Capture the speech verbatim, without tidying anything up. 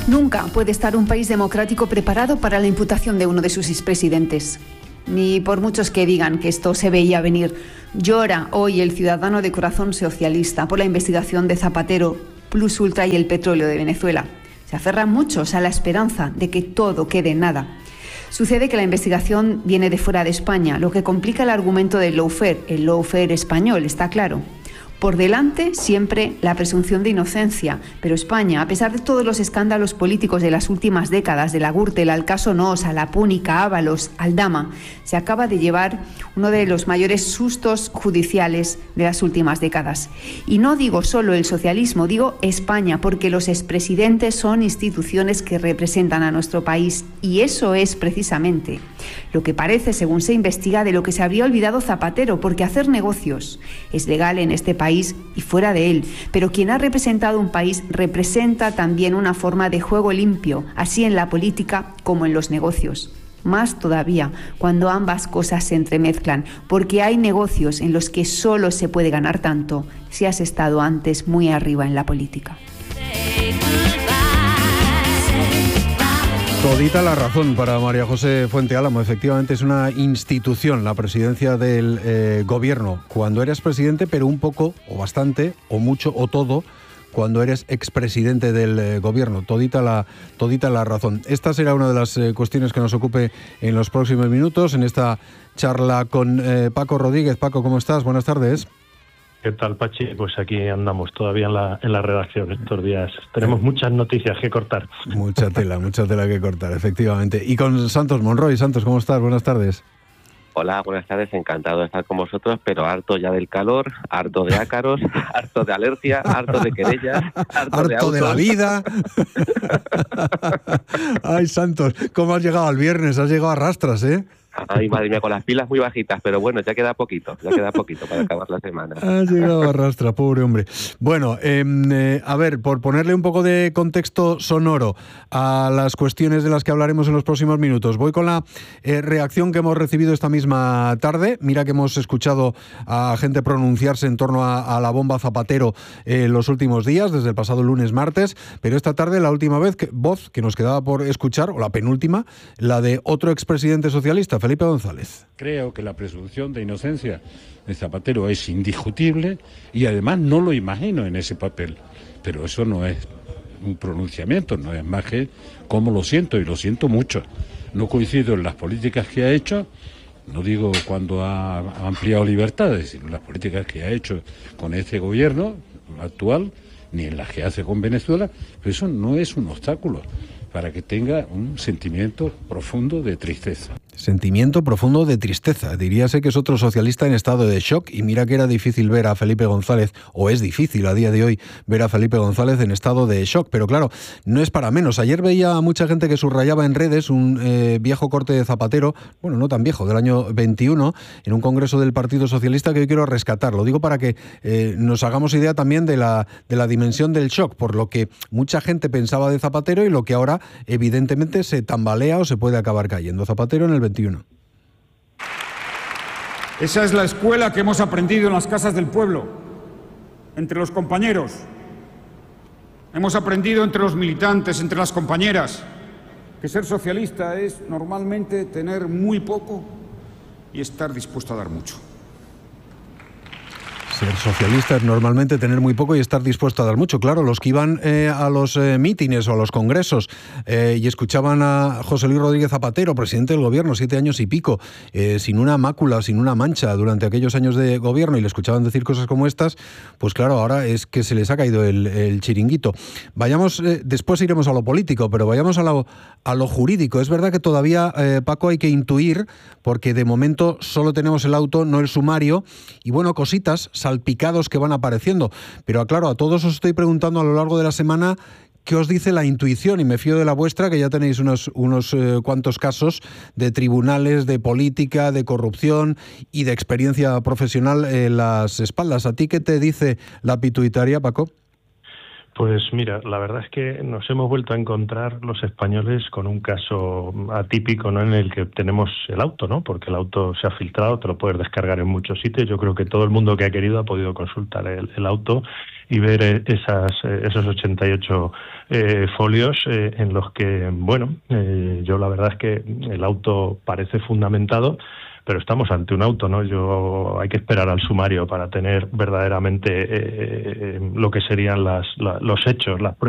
Nunca puede estar un país democrático preparado para la imputación de uno de sus expresidentes. Ni por muchos que digan que esto se veía venir. Llora hoy el ciudadano de corazón socialista por la investigación de Zapatero, Plus Ultra y el petróleo de Venezuela. Se aferran muchos a la esperanza de que todo quede en nada. Sucede que la investigación viene de fuera de España, lo que complica el argumento del lawfare, el lawfare español, está claro. Por delante, siempre la presunción de inocencia. Pero España, a pesar de todos los escándalos políticos de las últimas décadas, de la Gürtel al caso Noos, a la Púnica, Ábalos, Aldama, se acaba de llevar uno de los mayores sustos judiciales de las últimas décadas. Y no digo solo el socialismo, digo España, porque los expresidentes son instituciones que representan a nuestro país. Y eso es precisamente lo que parece, según se investiga, de lo que se habría olvidado Zapatero, porque hacer negocios es legal en este país y fuera de él, pero quien ha representado un país representa también una forma de juego limpio, así en la política como en los negocios. Más todavía cuando ambas cosas se entremezclan, porque hay negocios en los que solo se puede ganar tanto si has estado antes muy arriba en la política. Todita la razón para María José Fuente Álamo. Efectivamente es una institución, la presidencia del eh, gobierno, cuando eres presidente, pero un poco, o bastante, o mucho, o todo, cuando eres expresidente del eh, gobierno. Todita la, todita la razón. Esta será una de las eh, cuestiones que nos ocupe en los próximos minutos, en esta charla con eh, Paco Rodríguez. Paco, ¿cómo estás? Buenas tardes. ¿Qué tal, Pachi? Pues aquí andamos todavía en la, en la redacción estos días. Tenemos muchas noticias que cortar. Mucha tela, mucha tela que cortar, efectivamente. Y con Santos Monroy. Santos, ¿cómo estás? Buenas tardes. Hola, buenas tardes. Encantado de estar con vosotros, pero harto ya del calor, harto de ácaros, harto de alergia, harto de querellas, harto, harto de autos. de la vida. Ay, Santos, ¿cómo has llegado al viernes? Has llegado a rastras, ¿eh? Ay, madre mía, con las pilas muy bajitas, pero bueno, ya queda poquito, ya queda poquito para acabar la semana. Ha llegado a rastra, pobre hombre. Bueno, eh, eh, a ver, por ponerle un poco de contexto sonoro a las cuestiones de las que hablaremos en los próximos minutos, voy con la eh, reacción que hemos recibido esta misma tarde. Mira que hemos escuchado a gente pronunciarse en torno a, a la bomba Zapatero en eh, los últimos días, desde el pasado lunes, martes, pero esta tarde la última vez que, voz que nos quedaba por escuchar, o la penúltima, la de otro expresidente socialista, Felipe González. Creo que la presunción de inocencia de Zapatero es indiscutible y además no lo imagino en ese papel. Pero eso no es un pronunciamiento, no es más que cómo lo siento, y lo siento mucho. No coincido en las políticas que ha hecho, no digo cuando ha ampliado libertades, sino en las políticas que ha hecho con este gobierno actual, ni en las que hace con Venezuela, pero eso no es un obstáculo para que tenga un sentimiento profundo de tristeza. Sentimiento profundo de tristeza. Diríase que es otro socialista en estado de shock, y mira que era difícil ver a Felipe González, o es difícil a día de hoy ver a Felipe González en estado de shock, pero claro, no es para menos. Ayer veía a mucha gente que subrayaba en redes un eh, viejo corte de Zapatero, bueno, no tan viejo, del año veintiuno, en un congreso del Partido Socialista que hoy quiero rescatar. Lo digo para que eh, nos hagamos idea también de la, de la dimensión del shock, por lo que mucha gente pensaba de Zapatero y lo que ahora evidentemente se tambalea o se puede acabar cayendo. Zapatero en el veintiuno. Esa es la escuela que hemos aprendido en las casas del pueblo, entre los compañeros. Hemos aprendido entre los militantes, entre las compañeras, que ser socialista es normalmente tener muy poco y estar dispuesto a dar mucho. Ser socialista es normalmente tener muy poco y estar dispuesto a dar mucho. Claro, los que iban eh, a los eh, mítines o a los congresos eh, y escuchaban a José Luis Rodríguez Zapatero, presidente del gobierno, siete años y pico, eh, sin una mácula, sin una mancha durante aquellos años de gobierno, y le escuchaban decir cosas como estas, pues claro, ahora es que se les ha caído el, el chiringuito. Vayamos, eh, después iremos a lo político, pero vayamos a lo, a lo jurídico. Es verdad que todavía, eh, Paco, hay que intuir, porque de momento solo tenemos el auto, no el sumario, y bueno, cositas, salpicados que van apareciendo. Pero claro, a todos os estoy preguntando a lo largo de la semana qué os dice la intuición, y me fío de la vuestra, que ya tenéis unos, unos eh, cuantos casos de tribunales, de política, de corrupción y de experiencia profesional en las espaldas. ¿A ti qué te dice la pituitaria, Paco? Pues mira, la verdad es que nos hemos vuelto a encontrar los españoles con un caso atípico, ¿no?, en el que tenemos el auto, ¿no? Porque el auto se ha filtrado, te lo puedes descargar en muchos sitios. Yo creo que todo el mundo que ha querido ha podido consultar el, el auto y ver esas, esos ochenta y ocho eh, folios eh, en los que, bueno, eh, yo la verdad es que el auto parece fundamentado, pero estamos ante un auto, ¿no? Yo hay que esperar al sumario para tener verdaderamente eh, lo que serían las, la, los hechos, las pruebas.